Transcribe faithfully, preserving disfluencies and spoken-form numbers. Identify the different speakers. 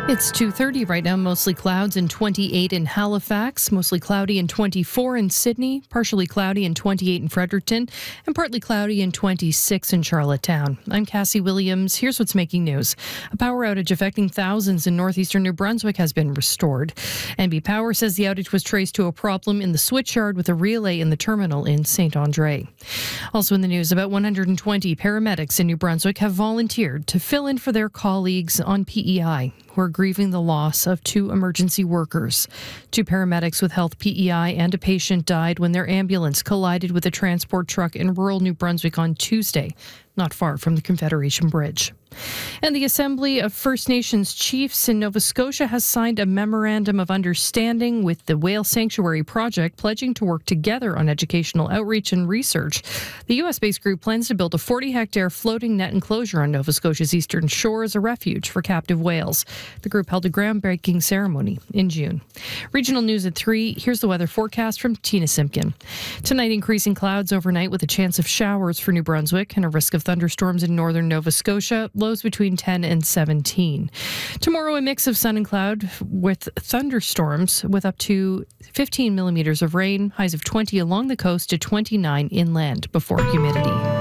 Speaker 1: It's two thirty right now, mostly clouds and twenty-eight in Halifax, mostly cloudy and twenty-four in Sydney, partially cloudy and twenty-eight in Fredericton, and partly cloudy and twenty-six in Charlottetown. I'm Cassie Williams. Here's what's making news. A power outage affecting thousands in northeastern New Brunswick has been restored. N B Power says the outage was traced to a problem in the switchyard with a relay in the terminal in Saint Andre. Also in the news, about one hundred twenty paramedics in New Brunswick have volunteered to fill in for their colleagues on P E I, who are grieving the loss of two emergency workers. Two paramedics with Health P E I and a patient died when their ambulance collided with a transport truck in rural New Brunswick on Tuesday, not far from the Confederation Bridge. And the Assembly of First Nations Chiefs in Nova Scotia has signed a memorandum of understanding with the Whale Sanctuary Project, pledging to work together on educational outreach and research. The U S-based group plans to build a forty-hectare floating net enclosure on Nova Scotia's eastern shore as a refuge for captive whales. The group held a groundbreaking ceremony in June. Regional news at three. Here's the weather forecast from Tina Simpkin. Tonight, increasing clouds overnight with a chance of showers for New Brunswick and a risk of thunderstorms in northern Nova Scotia. Lows between ten and seventeen. Tomorrow, a mix of sun and cloud with thunderstorms with up to fifteen millimeters of rain, highs of twenty along the coast to twenty-nine inland before humidity.